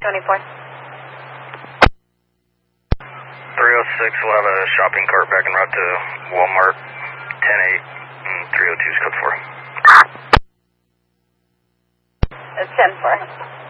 24. 306 will have a shopping cart back en route to Walmart. 10-8 and 302 is code 4. It's 10-4.